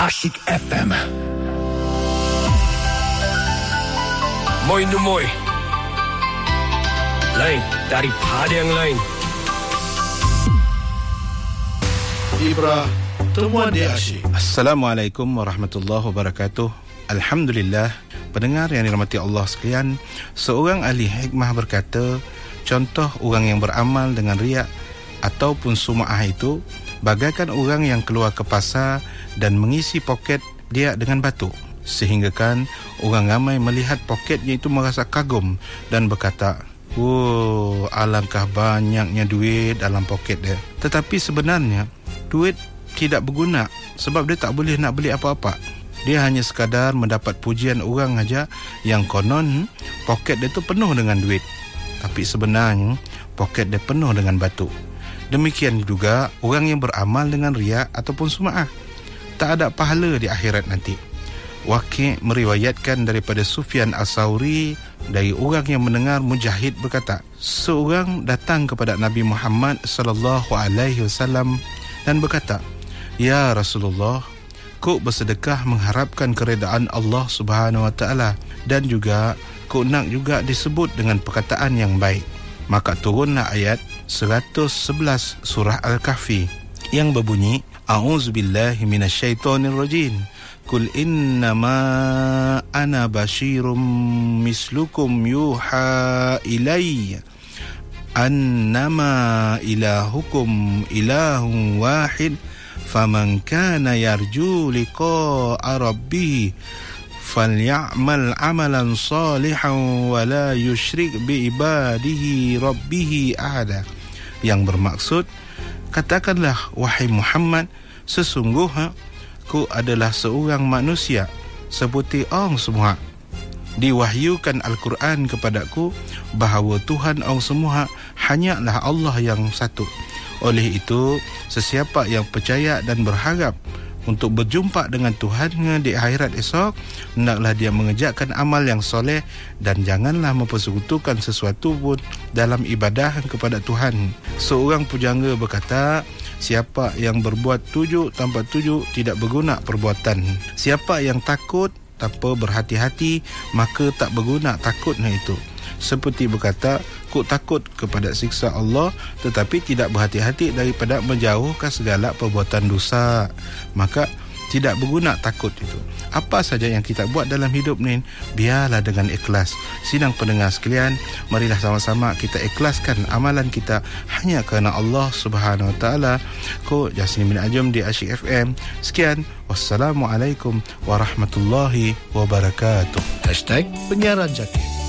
Asyik FM. Moi nu moi. Lain daripada yang lain. Ibrah Temuan di Asyik. Assalamualaikum warahmatullahi wabarakatuh. Alhamdulillah, pendengar yang dirahmati Allah sekalian, seorang ahli hikmah berkata, contoh orang yang beramal dengan riak ataupun sum'ah itu bagaikan orang yang keluar ke pasar dan mengisi poket dia dengan batu, sehingga kan orang ramai melihat poketnya itu merasa kagum dan berkata, "Oh, alangkah banyaknya duit dalam poket dia." Tetapi sebenarnya duit tidak berguna sebab dia tak boleh nak beli apa-apa. Dia hanya sekadar mendapat pujian orang aja yang konon poket dia tu penuh dengan duit, tapi sebenarnya poket dia penuh dengan batu. Demikian juga orang yang beramal dengan riak ataupun sum'ah, tak ada pahala di akhirat nanti. Waqi' meriwayatkan daripada Sufyan As-Sauri dari orang yang mendengar Mujahid berkata, seorang datang kepada Nabi Muhammad sallallahu alaihi wasallam dan berkata, "Ya Rasulullah, ku bersedekah mengharapkan keredaan Allah Subhanahu wa taala dan juga ku nak juga disebut dengan perkataan yang baik." Maka turunlah ayat 111 surah Al-Kahfi yang berbunyi, "A'udzubillahi minasyaitonir rajim. Qul innama ana basyirum mislukum yuha ilayya annama ilahukum ilahun wahid faman kana yarju liqa'a rabbih falyamal amalan salihan wa la yusyrik bi ibadihi rabbih ahada." Yang bermaksud, katakanlah wahai Muhammad, sesungguhnya ku adalah seorang manusia seperti orang semua. Diwahyukan Al-Quran kepadaku bahawa Tuhan orang semua hanyalah Allah yang satu. Oleh itu, sesiapa yang percaya dan berharap untuk berjumpa dengan Tuhannya di akhirat esok, hendaklah dia mengerjakan amal yang soleh dan janganlah mempersekutukan sesuatu pun dalam ibadah kepada Tuhan. Seorang pujangga berkata, siapa yang berbuat tujuk tanpa tujuk tidak berguna perbuatan. Siapa yang takut tanpa berhati-hati, maka tak berguna takutnya itu. Seperti berkata, ku takut kepada siksa Allah tetapi tidak berhati-hati daripada menjauhkan segala perbuatan dosa, maka tidak berguna takut itu. Apa saja yang kita buat dalam hidup ni, biarlah dengan ikhlas. Sidang pendengar sekalian, marilah sama-sama kita ikhlaskan amalan kita hanya kerana Allah Subhanahu Wa Taala. Ko Jasmin bin Ajam di Asyik FM. Sekian, wassalamualaikum warahmatullahi wabarakatuh. #Penyiaran Jaki.